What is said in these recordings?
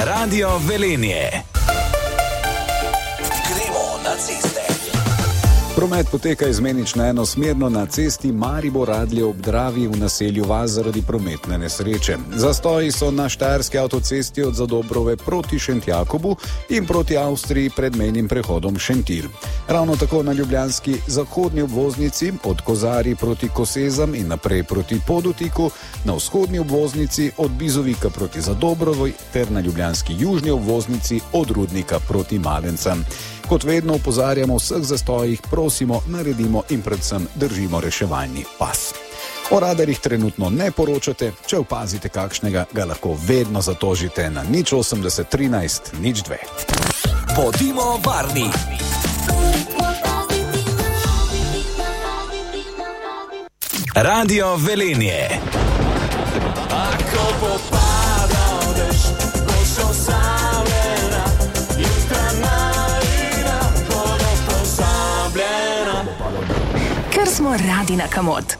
Radio Velenje. Gremo na ceste. Promet poteka izmenično enosmerno na cesti Maribor-Radlje ob Dravi v naselju Vas zaradi prometne nesreče. Zastoji so na štajerski avtocesti od Zadobrove proti Šentjakobu in proti Avstriji pred mejnim prehodom Šentir. Ravno tako na ljubljanski zahodni obvoznici od Kozarij proti Kosezam in naprej proti Podutiku, na vzhodni obvoznici od Bizovika proti Zadobrovi ter na ljubljanski južni obvoznici od Rudnika proti Malencem. Kot vedno opozarjamo o vseh zastojih, prosimo, naredimo in predvsem držimo reševalni pas. O radarjih trenutno ne poročate, če opazite kakšnega, ga lahko vedno zatožite na 080 13 02. Bodimo varni! Radio Velenje. Ako popada dež, boš osamljena, jutra najina, bodo pozabljena. Ker smo radi na kamot.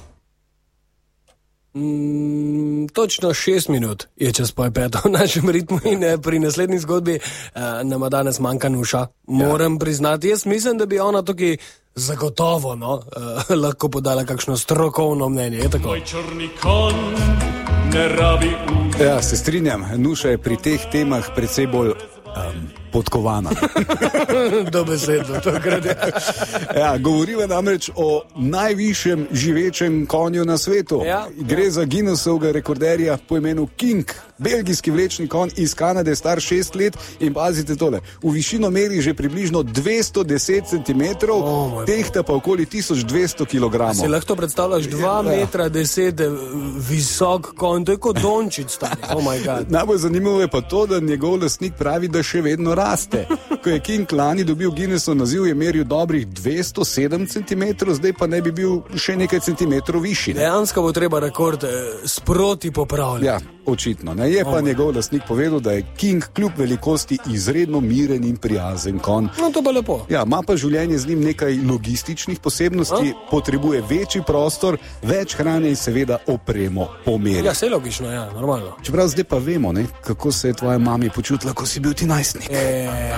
Točno 6 minut je čez pol peto v našem ritmu in pri naslednji zgodbi nama danes manjka Nuša. Moram priznati, jaz mislim, da bi ona tukaj zagotovo lahko podala kakšno strokovno mnenje. Je tako? Moj črni konj ne rabi Ja, se strinjam, Nuša je pri teh temah precej bolj podkovana. Dobesedno, tokrat je. Ja, govoriva namreč o najvišjem živečem konju na svetu. Gre za Guinnessovega rekorderja po imenu King, belgijski vlečni konj iz Kanade, star 6 let in pazite tole, v višino meri že približno 210 cm, tehta pa okoli 1200 kg. Si lahko predstavljaš 2 metra 10 visok konj, to je kot Dončić stari. Oh my God. Najbolj zanimivo je pa to, da njegov lastnik pravi, da še vedno raste. Ko je King lani dobil Guinnessov naziv, je meril dobrih 207 cm, zdaj pa ne bi bil še nekaj centimetrov višji. Dejansko bo treba rekord sproti popravljati. Ja, očitno. Ne? Je pa njegov lastnik povedal, da je King kljub velikosti izredno miren in prijazen konj. No, to pa lepo. Ja, ima pa življenje z njim nekaj logističnih posebnosti, potrebuje večji prostor, več hrane in seveda opremo po meri. Ja, vse logično, ja, normalno. Čeprav zdaj pa vemo, ne, kako se je tvoja mami počutila, ko si bil ti najstnik.